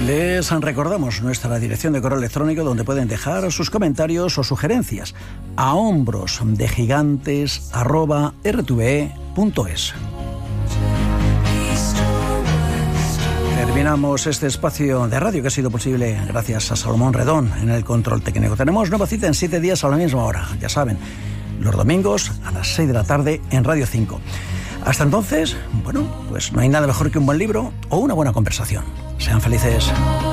Les recordamos nuestra dirección de correo electrónico donde pueden dejar sus comentarios o sugerencias a hombrosdegigantes@rtve.es. Terminamos este espacio de radio que ha sido posible gracias a Salomón Redón en el control técnico. Tenemos nueva cita en 7 días a la misma hora, ya saben, los domingos a las 6 de la tarde en Radio 5. Hasta entonces, bueno, pues no hay nada mejor que un buen libro o una buena conversación. Sean felices.